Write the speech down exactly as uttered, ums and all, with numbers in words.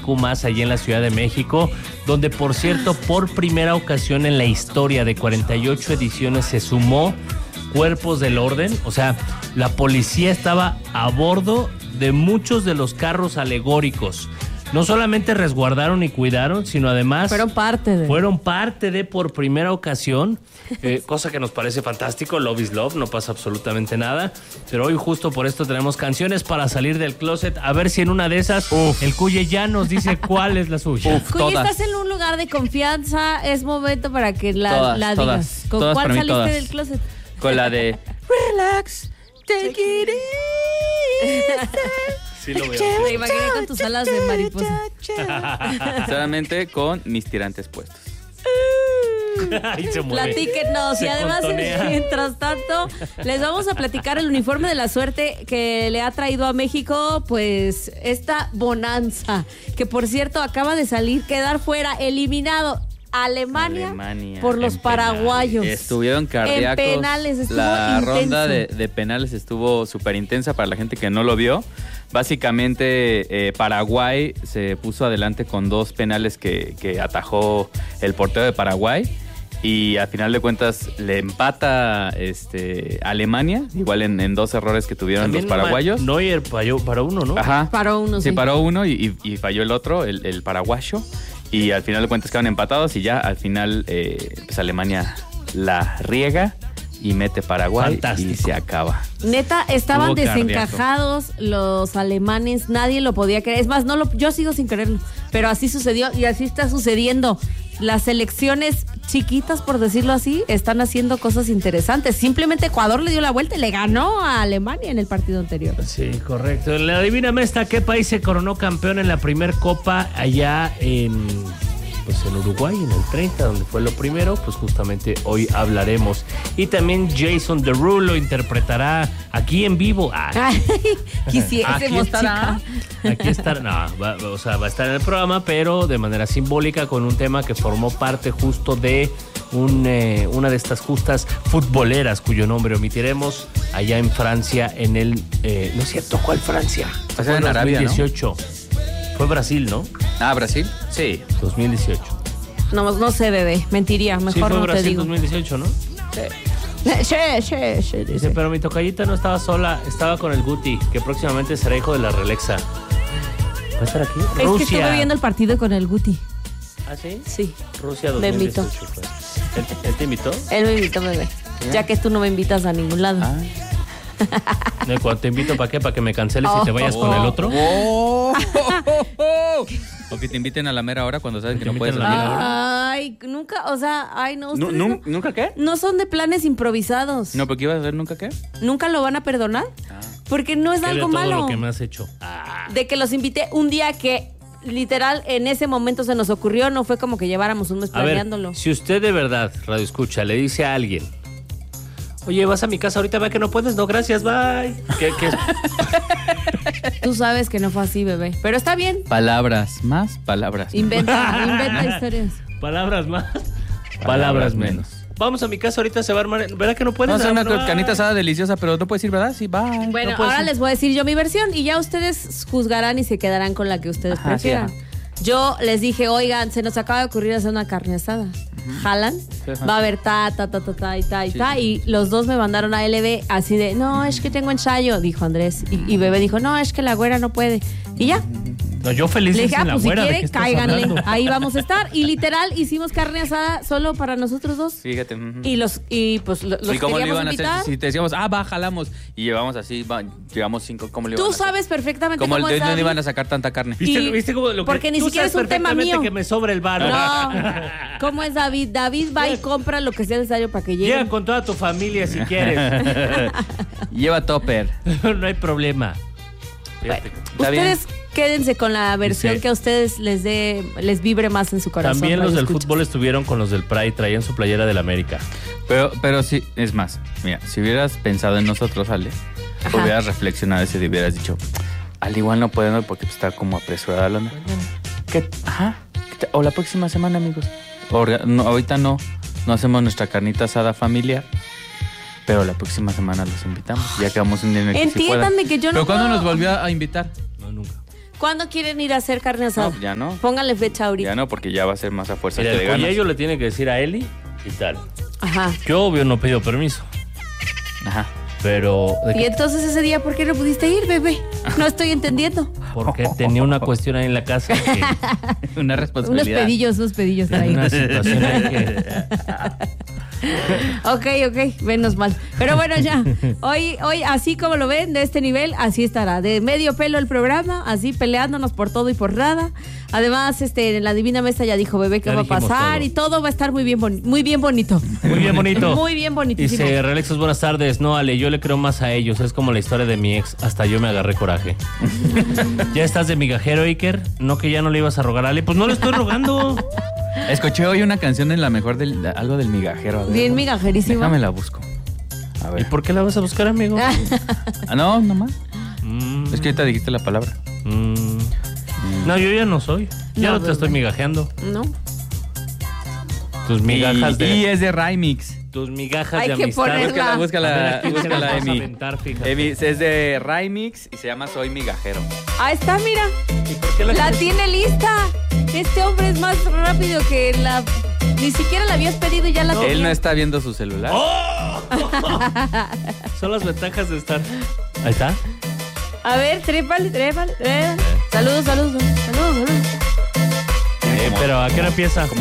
Q más, allí en la Ciudad de México, donde, por cierto, por primera ocasión en la historia de cuarenta y ocho ediciones se sumó Cuerpos del Orden. O sea, la policía estaba a bordo de muchos de los carros alegóricos. No solamente resguardaron y cuidaron, sino además... Fueron parte de... Fueron parte de por primera ocasión, eh, cosa que nos parece fantástico. Love is love, no pasa absolutamente nada. Pero hoy justo por esto tenemos canciones para salir del closet. A ver si en una de esas Uf. el Cuye ya nos dice cuál es la suya. Uf, Cuye, todas. Estás en un lugar de confianza, es momento para que la, todas, la todas, digas. ¿Con todas cuál mí, saliste todas. del closet? Con la de Relax, take it easy. Sí lo veo. Me imaginé con tus alas de mariposa. Solamente con mis tirantes puestos. Ahí se mueve. Platíquenos. Se y además, contonea. mientras tanto, les vamos a platicar el uniforme de la suerte que le ha traído a México, pues, esta bonanza. Que, por cierto, acaba de salir, quedar fuera, eliminado. Alemania, Alemania por los paraguayos. Penales. Estuvieron cardíacos. En penales estuvo La intenso. ronda de, de penales estuvo súper intensa para la gente que no lo vio. Básicamente, eh, Paraguay se puso adelante con dos penales que, que atajó el portero de Paraguay. Y al final de cuentas le empata este, Alemania, igual en, en dos errores que tuvieron También los paraguayos. Neuer paró, paró uno, ¿no? Ajá. Paró uno, sí. Sí, paró uno y, y, y falló el otro, el, el paraguayo. Y al final de cuentas quedaron empatados y ya al final eh, pues Alemania la riega y mete Paraguay Fantástico. Y se acaba. Neta, estaban Estuvo desencajados cardíaco. Los alemanes, nadie lo podía creer. Es más, no lo, yo sigo sin creerlo, pero así sucedió y así está sucediendo. Las selecciones chiquitas, por decirlo así, están haciendo cosas interesantes. Simplemente Ecuador le dio la vuelta y le ganó a Alemania en el partido anterior. Sí, correcto. La adivíname esta, ¿qué país se coronó campeón en la primer copa allá en... pues en Uruguay, en el treinta, donde fue lo primero? Pues justamente hoy hablaremos. Y también Jason Derulo interpretará aquí en vivo. Ay, quisiésemos, aquí estará, chica. Aquí estará, no, va, o sea, va a estar en el programa, pero de manera simbólica con un tema que formó parte justo de un, eh, una de estas justas futboleras cuyo nombre omitiremos allá en Francia, en el, eh, no es cierto, ¿cuál Francia? O sea, en Arabia, dos mil dieciocho. ¿no? Fue Brasil, ¿no? Ah, ¿Brasil? Sí. dos mil dieciocho. No, no sé, bebé. Mentiría. Mejor sí, fue no Brasil te digo. dos mil dieciocho, ¿no? Sí. Sí, sí, sí. Dice, pero mi tocallita no estaba sola, estaba con el Guti, que próximamente será hijo de la Relexa. ¿Va a estar aquí? Es Rusia. que estuve viendo el partido con el Guti. ¿Ah, sí? Sí. Rusia dos mil dieciocho. Me invitó. ¿Él, ¿Él te invitó? Él me invitó, bebé. ¿Ya? ya que tú no me invitas a ningún lado. Ah. No, cuando te invito, ¿para qué? ¿Para que me canceles oh, y te vayas oh, con el otro? Oh, oh, oh. O que te inviten a la mera hora cuando saben que, que no puedes. Ay, nunca, o sea, ay, no. ¿Nu, nu, ¿Nunca qué? No son de planes improvisados. No, ¿pero qué ibas a hacer? ¿Nunca qué? ¿Nunca lo van a perdonar? Ah. Porque no es ¿Qué algo de todo malo. Lo que me has hecho? Ah. De que los invité un día que literal en ese momento se nos ocurrió, no fue como que lleváramos un mes planeándolo. A ver, si usted de verdad, Radio Escucha, le dice a alguien: oye, vas a mi casa ahorita, ve que no puedes, no, gracias, bye. ¿Qué, qué? Tú sabes que no fue así, bebé. Pero está bien. Palabras más, palabras Inventa, menos. inventa historias. Palabras más, palabras, palabras menos. menos. Vamos a mi casa ahorita, se va a armar. ¿Verdad que no puedes? Vamos a hacer una no, carnita asada deliciosa, pero no puedes ir, ¿verdad? Sí, bye. Bueno, no ahora ir. les voy a decir yo mi versión y ya ustedes juzgarán y se quedarán con la que ustedes Ajá, prefieran. Sí, yo les dije, oigan, se nos acaba de ocurrir hacer una carne asada. Uh-huh. ¿Jalan? Sí, va a haber ta, ta, ta, ta, ta, y ta, y sí. ta. Y los dos me mandaron a L B así de, no, es que tengo ensayo, dijo Andrés. Y, y Bebé dijo, no, es que la güera no puede. Y ya. No, yo feliz Le dije, ah, la pues güera, si quiere, cáiganle. Ahí vamos a estar. Y literal, hicimos carne asada solo para nosotros dos. Fíjate. Uh-huh. Y los, y pues los ¿Y cómo le iban invitar? a hacer? Si te decíamos, ah, va, jalamos. Y llevamos así, va, llegamos cinco, ¿cómo le iban Tú a hacer? sabes perfectamente como cómo el, es no iban a sacar tanta carne. ¿Viste, ¿viste cómo lo que porque ni siquiera es un tema mío. Que me sobra el bar. No. ¿Cómo es David? David va y compra lo que sea necesario para que llegue. Llega con toda tu familia si quieres. Lleva topper. No hay problema. Bueno, ustedes bien. Quédense con la versión sí. que a ustedes les dé, les vibre más en su corazón. También los del escuchas. fútbol estuvieron con los del Pride, traían su playera del América. Pero, pero sí, es más, mira, si hubieras pensado en nosotros, Ale, Ajá. hubieras reflexionado y hubieras dicho, al igual no podemos porque está como apresurada la onda. ¿Qué? Ajá. ¿Qué o la próxima semana, amigos. O, no, ahorita no, no hacemos nuestra carnita asada familiar. Pero la próxima semana los invitamos. Ya que vamos un día en el que Entiendan sí de que yo no ¿Pero puedo... cuándo nos volvió a invitar? No, nunca. ¿Cuándo quieren ir a hacer carne asada? No, ya no. Pónganle fecha ahorita. Ya no, porque ya va a ser más a fuerza Mira, que el de ganas. Coyello le tiene que decir a Eli y tal. Ajá. Yo, obvio, no pido permiso. Ajá. Pero... ¿de Y qué? entonces ese día, ¿por qué no pudiste ir, bebé? No estoy entendiendo. Porque tenía una cuestión ahí en la casa que... Una Unos responsabilidad. pedillos, unos pedillos por ahí. Una situación ahí que... Ok, ok, menos mal. Pero bueno, ya. Hoy, hoy, así como lo ven, de este nivel, así estará. De medio pelo el programa, así peleándonos por todo y por nada. Además, este, en la Divina Mesa ya dijo bebé que Ya va a dijimos pasar todo. y todo va a estar muy bien, boni- muy bien bonito. Muy bien bonito. Muy bien bonitísimo. Dice, Relexos, buenas tardes. No, Ale, yo le creo más a ellos. Es como la historia de mi ex. Hasta yo me agarré coraje. ¿Ya estás de migajero, Iker? ¿No que ya no le ibas a rogar a Ale? Pues no le estoy rogando. Escuché hoy una canción en la mejor del, de- algo del migajero. A ver, Bien ¿no? migajerísima. Déjame la busco. A ¿Y ver. por qué la vas a buscar, amigo? Ah, no, nomás. Mm, Es que ahorita dijiste la palabra. mm. No, yo ya no soy. Ya No, no, te bebé. estoy migajeando. ¿No? Tus migajas y, de... y es de Remix. Tus migajas Hay de que amistad. ponerla. Búscala, búscala, A ver, aquí se las búscala, vamos a Emi. aventar, fíjate. Emi, es de Remix y se llama Soy Migajero. Ahí está, mira. ¿Y por qué la La gente- tiene lista. Este hombre es más rápido que la... Ni siquiera la habías pedido y ya la Él tenía. no está viendo su celular. ¡Oh! Son las ventajas de estar... Ahí está. A ver, trépale, trépale, trépale. Saludos, saludos, saludos, saludos. Eh, pero ¿a qué hora empieza?